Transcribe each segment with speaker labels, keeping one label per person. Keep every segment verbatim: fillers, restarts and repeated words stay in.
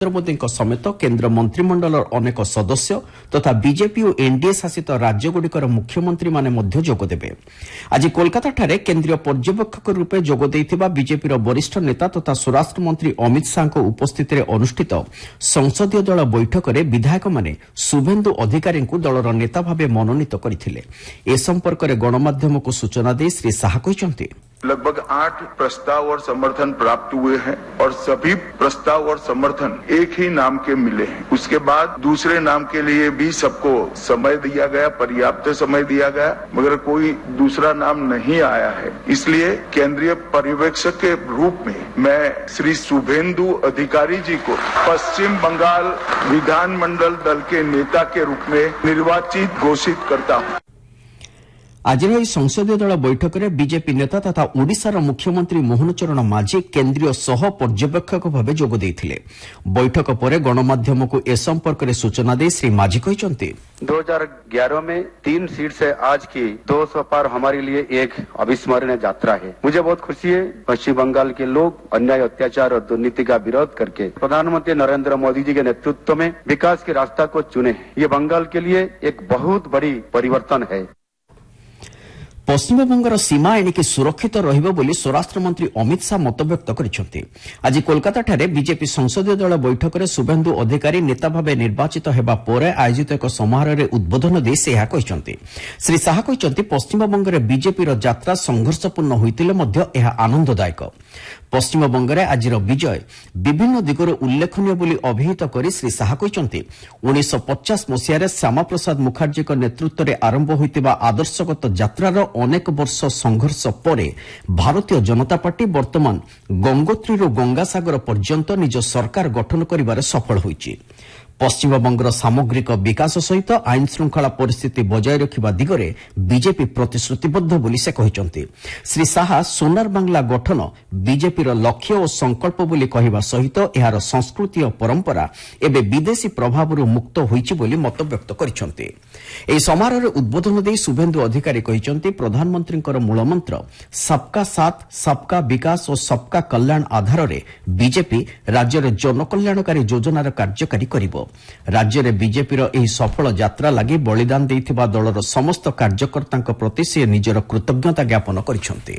Speaker 1: नरेन्द्र मोदी समेत केन्द्र मंत्रिमंडल अनेक सदस्य तथा बीजेपी और एनडीए शासित राज्यगुड़िकर मुख्यमंत्री माने जोगदेवे। आज कोलकाता केन्द्रीय पर्यवेक्षक रूपे जोगदेइथिबा बीजेपी वरिष्ठ नेता तथा स्वराष्ट्र मंत्री अमित शाह उपस्थित अनुष्ठित संसदीय दल बैठक में विधायक माने शुभेन्दु अधिकारी दलर नेता भाव मनोनीत करथिले। ए संपर्क में गणमाध्यम को सूचना दे श्री शाह कहते
Speaker 2: लगभग आठ प्रस्ताव और समर्थन प्राप्त हुए हैं और सभी प्रस्ताव और समर्थन एक ही नाम के मिले हैं। उसके बाद दूसरे नाम के लिए भी सबको समय दिया गया, पर्याप्त समय दिया गया, मगर कोई दूसरा नाम नहीं आया है। इसलिए केंद्रीय पर्यवेक्षक के रूप में मैं श्री शुभेन्दु अधिकारी जी को पश्चिम बंगाल विधानमंडल दल के नेता के रूप में निर्वाचित घोषित करता हूँ।
Speaker 1: आज संसदीय दल बैठक में बीजेपी नेता तथा ओडिशार मुख्यमंत्री मोहन चरण माझी केन्द्रीय सह पर्यवेक्षक भाव जोगदेइथिले। बैठक पर गणमाध्यम को ए संपर्क में सूचना दे श्री माझी कहते
Speaker 3: दो हजार ग्यारह में तीन सीट से आज की दो सौ पार हमारे लिए एक अविस्मरणीय यात्रा है। मुझे बहुत खुशी है पश्चिम बंगाल के लोग अन्याय, अत्याचार और दुर्नीति का विरोध करके प्रधानमंत्री नरेंद्र मोदी जी के नेतृत्व में विकास के रास्ता को चुने। ये बंगाल के लिए एक बहुत बड़ी परिवर्तन है।
Speaker 1: पश्चिमबंगर सीमा एणिकी सुरक्षित रहिबो बोली स्वराष्ट्र मंत्री अमित शाह मतव्यक्त करिसेंति। आज कोलकाता बीजेपी संसदीय दल बैठक में शुभेन्दु अधिकारी नेता भाव निर्वाचित हेबा परे आयोजित एक समारोह में उद्बोधन दे से कहते श्री शाह कहते पश्चिमबंग में बीजेपी यात्रा संघर्षपूर्ण होइतिले मध्य एहा आनंददायक। पश्चिमबंग में आज विजय विभिन्न दिगोर उल्लेखनीय बोली अभिहित करी श्री शाह कहते उन्नीस पचास मसीह श्यामा प्रसाद मुखर्जी नेतृत्व में आरंभ होइतिबा आदर्शगत यात्रार अनेक वर्ष संघर्ष परे भारतीय जनता पार्टी वर्तमान गंगोत्रीरू गंगासागर पर्यंत निज सरकार गठन करिबारे सफल होइछि। पश्चिमबंगर सामग्रिक विकास सहित आईन श्रृंखला परिस्थिति बजाय रखिबा दिगरे बीजेपी प्रतिश्रुतिबद्ध बोली से कहते। श्री शाह सोनार बांग्ला गठन बीजेपी लक्ष्य और संकल्प बोली कहवा सहित एहार संस्कृति और परंपरा एबे विदेशी प्रभाव मुक्त होइछि बोली मतव्यक्त करिसेंति। एही समारोह में उद्बोधन दे शुभेन्दु अधिकारी कहते प्रधानमंत्री मूलमंत्र सबका साथ सबका विकास और सबका कल्याण आधार में बीजेपी राज्य में जनकल्याणकारी योजनार कार्यकारी करिबो। राज्य में बीजेपी एही सफल यात्रा लगी बलिदान देइथिबा दलर समस्त कार्यकर्तांक प्रति से निजर कृतज्ञता ज्ञापन करिसेंति।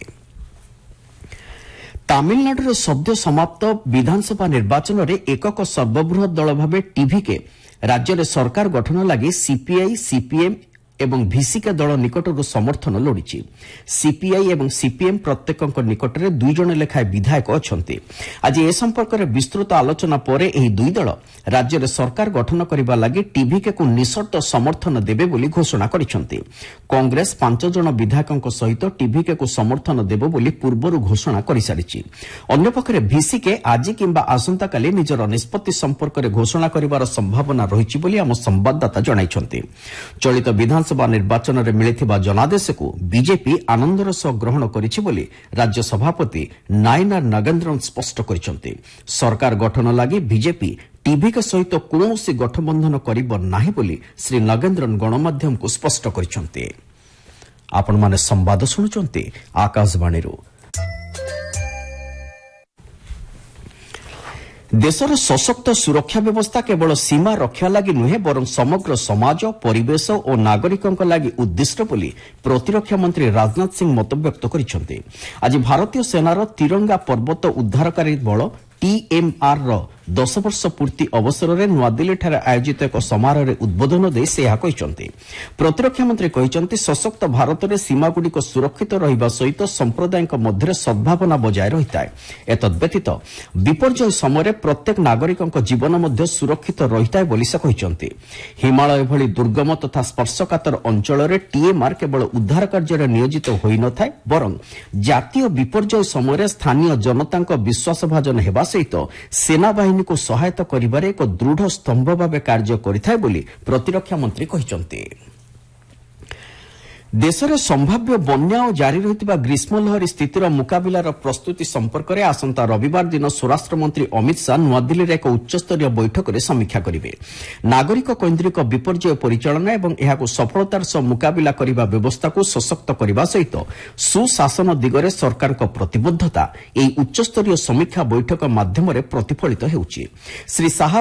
Speaker 1: तामिलनाडु सद्य समाप्त विधानसभा निर्वाचन में एकक सर्वबृहत दल भाव टीवीके राज्य में सरकार गठन लगी सीपीआई, सीपीएम एवं भिसिका दल निकटर समर्थन लोड़ी। सीपीआई एवं सीपीएम प्रत्येक निकट में दुई जन लेखाएं विधायक अच्छा। आज ए संपर्क में विस्तृत आलोचना पर एही दुई दल राज्य में सरकार गठन करने लगी टीवीके को निशर्त समर्थन देवे बोली घोषणा करिसेंति। कांग्रेस पांच जन विधायकों सहित टीवीके को समर्थन देव बोली पूर्व घोषणा कर सारी। अन्यपक्षे भिसिके आज किंबा आसंता काली निजर निष्पत्ति संपर्क में घोषणा कर संभावना रही बोली आम संवाददाता जणाइछन्ति। चलित विधानसभा निर्वाचन में मिलिथिबा जनादेश को बीजेपी आनंदर सह ग्रहण करिछि बोली राज्य सभापति नायनार नागेन्द्रन स्पष्ट करिसेंति। सरकार गठन लगी बीजेपी टीवी के सहित कौनसी गठबंधन करिब नाही बोली श्री नागेन्द्रन गणमाध्यम को स्पष्ट करिसेंति। आपण माने संवाद सुनुचंती आकाशवाणी। देशर सशक्त सुरक्षा व्यवस्था केवल सीमा रक्षा लगी नुहे बरं समग्र समाज, परिवेश और नागरिकों लगी उद्दिष्ट बोली प्रतिरक्षा मंत्री राजनाथ सिंह मतव्यक्त करिसेंति। आज भारतीय सेनार तिरंगा पर्वत उद्धारकारी बल टीएमआर रो दस वर्ष पूर्ति अवसर में नुआदिल्ली आयोजित एक समारोह में उद्बोधन दे से कहते प्रतिरक्षा मंत्री कहते सशक्त भारत में सीमागुड़िक सुरक्षित रहिबा सहित संप्रदायक मध्य सद्भावना बजाय रही है। एतद्व्यतीत विपर्यय समय प्रत्येक नागरिक जीवन मध्य सुरक्षित रही है बोली से कहते। हिमालय भली दुर्गम तथा स्पर्शकातर अंचल में टीएमआर केवल उद्धार कार्य नियोजित होई न थाए बरं जातीय विपर्यय समय स्थानीय जनता विश्वास भाजन हेबा सहित सेनाबाहिनी को सहायता करिबारे एक दृढ़ स्तंभ भाव कार्य करिथाय बोली प्रतिरक्षा मंत्री कहिसंति। ଦେଶରେ ସମ୍ଭାବ୍ୟ ବନ୍ୟା ଓ ଜାରି ରହିଥିବା ଗ୍ରୀଷ୍ମ ଲହରୀ ସ୍ଥିତିର ମୁକାବିଲାର ପ୍ରସ୍ତୁତି ସମ୍ପର୍କରେ ଆସନ୍ତା ରବିବାର ଦିନ ସ୍ୱରାଷ୍ଟ୍ରମନ୍ତ୍ରୀ ଅମିତ ଶାହା ନୂଆଦିଲ୍ଲୀରେ ଏକ ଉଚ୍ଚସ୍ତରୀୟ ବୈଠକରେ ସମୀକ୍ଷା କରିବେ। ନାଗରିକ କୈନ୍ଦ୍ରିକ ବିପର୍ଯ୍ୟୟ ପରିଚାଳନା ଏବଂ ଏହାକୁ ସଫଳତାର ସହ ମୁକାବିଲା କରିବା ବ୍ୟବସ୍ଥାକୁ ସଶକ୍ତ କରିବା ସହିତ ସୁଶାସନ ଦିଗରେ ସରକାରଙ୍କ ପ୍ରତିବଦ୍ଧତା ଏହି ଉଚ୍ଚସ୍ତରୀୟ ସମୀକ୍ଷା ବୈଠକ ମାଧ୍ୟମରେ ପ୍ରତିଫଳିତ ହେଉଛି। ଶ୍ରୀ ଶାହା